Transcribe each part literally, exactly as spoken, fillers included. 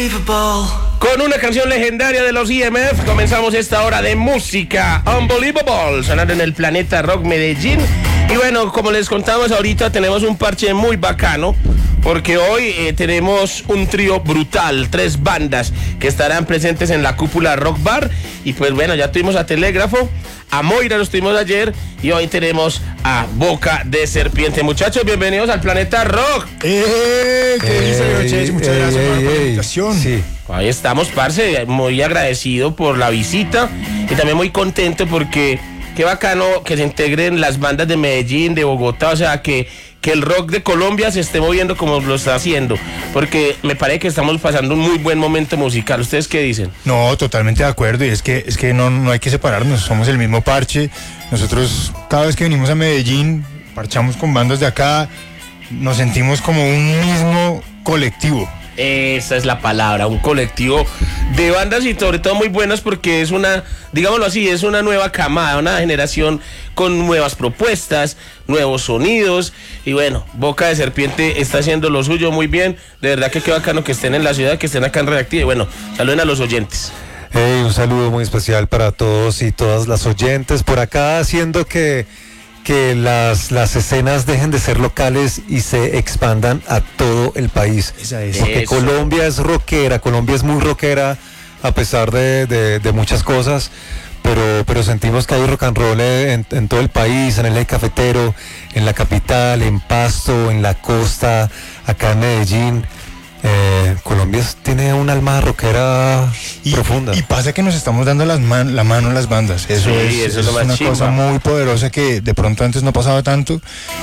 Con una canción legendaria de los E M F comenzamos esta hora de música Unbelievable, sonando en el Planeta Rock Medellín. Y bueno, como les contamos ahorita, tenemos un parche muy bacano, porque hoy eh, tenemos un trío brutal, tres bandas que estarán presentes en la Cúpula Rock Bar. Y pues bueno, ya tuvimos a Telégrafo, a Moira los tuvimos ayer, y hoy tenemos a Boca de Serpiente. Muchachos, bienvenidos al Planeta Rock. ¡Eh! ¿Qué dice, señor Chase? Muchas gracias por la invitación. Sí. Ahí estamos, parce, muy agradecido por la visita y también muy contento porque qué bacano que se integren las bandas de Medellín, de Bogotá, o sea, que, que el rock de Colombia se esté moviendo como lo está haciendo, porque me parece que estamos pasando un muy buen momento musical. ¿Ustedes qué dicen? No, totalmente de acuerdo, y es que, es que no, no hay que separarnos, somos el mismo parche. Nosotros cada vez que venimos a Medellín, parchamos con bandas de acá, nos sentimos como un mismo colectivo. Esa es la palabra, un colectivo de bandas y sobre todo muy buenas, porque es una, digámoslo así, es una nueva camada, una generación con nuevas propuestas, nuevos sonidos. Y bueno, Boca de Serpiente está haciendo lo suyo muy bien. De verdad que qué bacano que estén en la ciudad, que estén acá en Reactiva. Y bueno, saluden a los oyentes. Hey, un saludo muy especial para todos y todas las oyentes por acá, haciendo que que las, las escenas dejen de ser locales y se expandan a todo el país. Esa es. Porque Eso. Colombia es rockera, Colombia es muy rockera a pesar de, de, de muchas cosas, pero, pero sentimos que hay rock and roll en, en todo el país, en el eje cafetero, en la capital, en Pasto, en la costa, acá en Medellín. Eh, Colombia tiene un alma rockera Y, profunda. y pasa que nos estamos dando las man, la mano a las bandas. Eso Sí, es, eso eso es lo es más una chimba. cosa muy poderosa que de pronto antes no pasaba tanto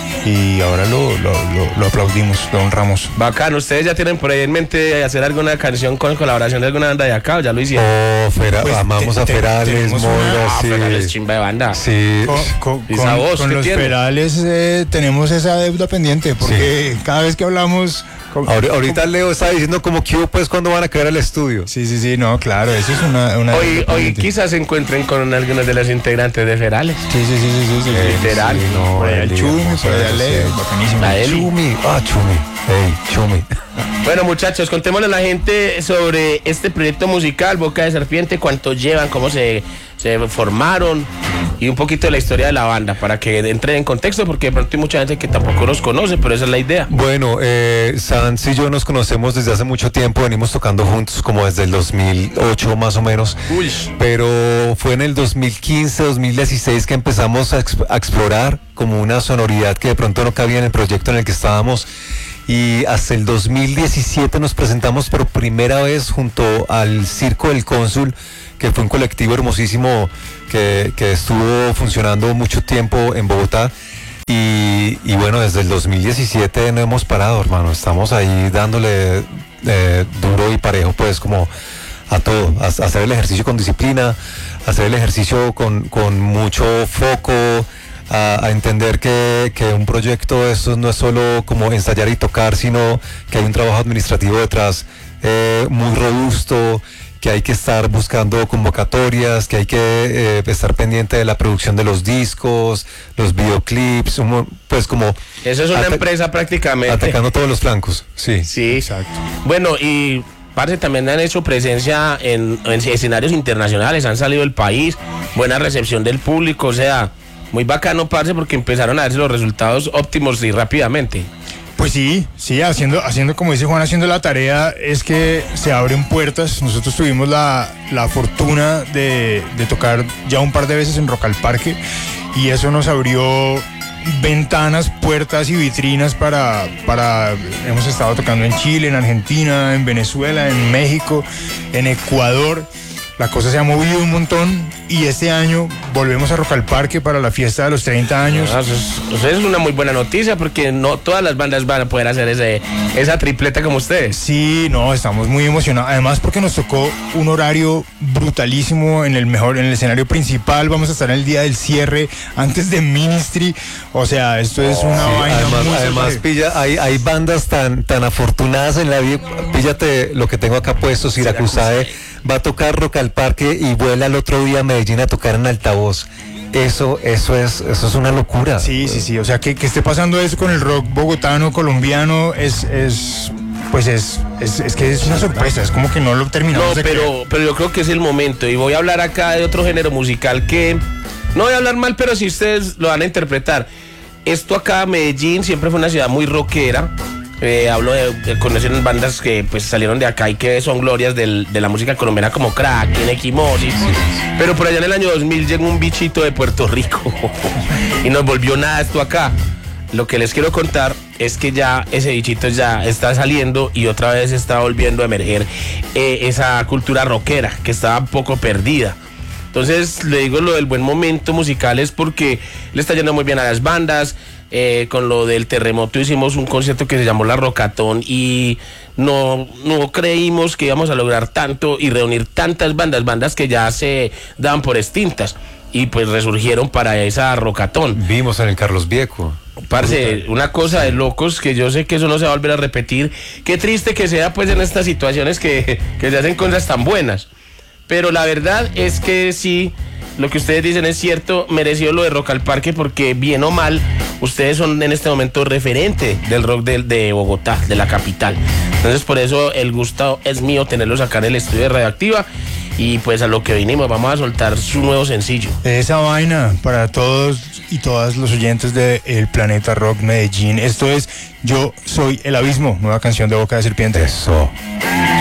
y ahora lo, lo, lo, lo aplaudimos, lo honramos. Bacano, ¿ustedes ya tienen por ahí en mente hacer alguna canción con colaboración de alguna banda de acá o ya lo hicieron? Oh, Fera- Pues, amamos te- a te- Ferales, tenemos Moira, una- Ah, sí. Ferales, chimba de banda. Sí. Con, con- ¿Y con- esa voz con qué los tiene? Ferales eh, tenemos esa deuda pendiente porque cada vez que hablamos... con- Ahori- Ahorita Leo está diciendo como que pues cuando van a caer al estudio. Sí, sí, sí, no, claro, eso es una... una Hoy, deuda hoy pendiente. quizás se encuentren con algunos de los integrantes de Ferales. Sí, sí, sí, sí, sí, sí, sí. Literal. Sí, no, por allá el el Chumi, digamos, por allá sí. Leo, bacanísimo. La Eli. Chumi, ah, Chumi, hey, Chumi. Bueno, muchachos, contémosle a la gente sobre este proyecto musical, Boca de Serpiente, cuánto llevan, cómo se, se formaron y un poquito de la historia de la banda para que entren en contexto, porque de pronto hay mucha gente que tampoco los conoce, pero esa es la idea. Bueno, eh, Sanz y yo nos conocemos desde hace mucho tiempo, venimos tocando juntos como desde el dos mil ocho más o menos, Uy. pero fue en el dos mil quince, dos mil dieciséis que empezamos a, exp- a explorar como una sonoridad que de pronto no cabía en el proyecto en el que estábamos. Y hasta el dos mil diecisiete nos presentamos por primera vez junto al Circo del Cónsul, que fue un colectivo hermosísimo que, que estuvo funcionando mucho tiempo en Bogotá. Y, y bueno, desde el dos mil diecisiete no hemos parado, hermano. Estamos ahí dándole eh, duro y parejo, pues como a todo. A, a hacer el ejercicio con disciplina, a hacer el ejercicio con, con mucho foco. A, a entender que, que un proyecto de estos no es solo como ensayar y tocar, sino que hay un trabajo administrativo detrás eh, muy robusto, que hay que estar buscando convocatorias, que hay que eh, estar pendiente de la producción de los discos, los videoclips, un- pues como Eso es una ata- empresa prácticamente. atacando todos los flancos. Sí. Sí, Exacto. bueno, y parce, también han hecho presencia en, en escenarios internacionales, han salido del país, buena recepción del público, o sea, muy bacano, parce, porque empezaron a darse los resultados óptimos y rápidamente. Pues sí, sí, haciendo, haciendo como dice Juan, haciendo la tarea es que se abren puertas. Nosotros tuvimos la, la fortuna de, de tocar ya un par de veces en Rock al Parque y eso nos abrió ventanas, puertas y vitrinas para, para, hemos estado tocando en Chile, en Argentina, en Venezuela, en México, en Ecuador. La cosa se ha movido un montón y este año volvemos a Rock al Parque para la fiesta de los treinta años. Ah, Eso es, eso es una muy buena noticia, porque no todas las bandas van a poder hacer ese, esa tripleta como ustedes. Sí, no, estamos muy emocionados. Además porque nos tocó un horario brutalísimo en el mejor, en el escenario principal. Vamos a estar en el día del cierre antes de Ministry. O sea, esto es una Sí, vaina además, muy además salvaje. pilla, hay, hay bandas tan, tan afortunadas en la vida. Píllate lo que tengo acá puesto, Siracusae va a tocar Rock al Parque y vuela el otro día a Medellín a tocar en altavoz. Eso, eso es, eso es una locura. Sí, sí, sí. O sea, que, que esté pasando eso con el rock bogotano, colombiano, es, es pues es, es, es que es una sorpresa, es como que no lo terminamos No, de pero, creer. pero yo creo que es el momento. Y voy a hablar acá de otro género musical que no voy a hablar mal, pero si ustedes lo van a interpretar. Esto acá, Medellín, siempre fue una ciudad muy rockera. Eh, hablo de, de conocen bandas que pues salieron de acá y que son glorias del, de la música colombiana como Kraken, Equimosis. Pero por allá en el año dos mil llegó un bichito de Puerto Rico y nos volvió nada esto acá. Lo que les quiero contar es que ya ese bichito ya está saliendo y otra vez está volviendo a emerger eh, esa cultura rockera que estaba un poco perdida. Entonces le digo lo del buen momento musical es porque le está yendo muy bien a las bandas. Eh, con lo del terremoto hicimos un concierto que se llamó La Rocatón y no, no creímos que íbamos a lograr tanto y reunir tantas bandas, bandas que ya se daban por extintas y pues resurgieron para esa Rocatón. Vimos en el Carlos Viejo. Parce, una cosa de locos que yo sé que eso no se va a volver a repetir. Qué triste que sea pues en estas situaciones que, que se hacen cosas tan buenas. Pero la verdad es que sí, lo que ustedes dicen es cierto, mereció lo de Rock al Parque porque bien o mal, ustedes son en este momento referente del rock de, de Bogotá, de la capital. Entonces por eso el gusto es mío tenerlos acá en el estudio de Radioactiva y pues a lo que vinimos, vamos a soltar su nuevo sencillo. Esa vaina para todos y todas los oyentes de El Planeta Rock Medellín. Esto es Yo Soy el Abismo, nueva canción de Boca de Serpiente. Eso.